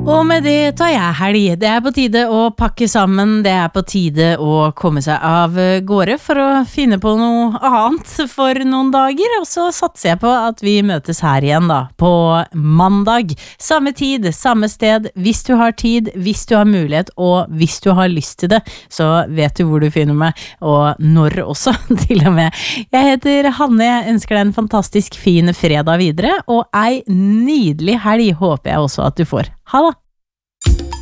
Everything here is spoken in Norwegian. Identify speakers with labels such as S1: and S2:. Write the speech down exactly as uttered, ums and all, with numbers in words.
S1: Og med det tar jeg helg. Det er på tide å pakke sammen, det er på tide å komme seg av gårde for å finne på noe annet for noen dager, og så satser jeg på at vi møtes her igjen da, på mandag. Samme tid, samme sted, hvis du har tid, hvis du har mulighet, og hvis du har lyst til det, så vet du hvor du finner meg, og når også, til og med. Jeg heter Hanne, jeg ønsker deg en fantastisk fin fredag videre, og ei nydelig helg håper jeg også at du får. Ha det!